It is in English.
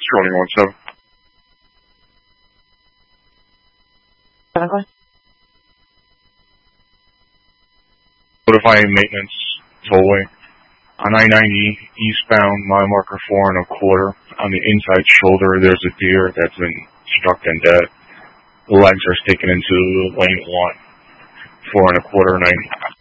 Charlie 17. Notifying maintenance tollway. On I-90 eastbound, mile marker 4 1/4. On the inside shoulder, there's a deer that's been struck and dead. The legs are sticking into lane 1, 4 1/4, 90.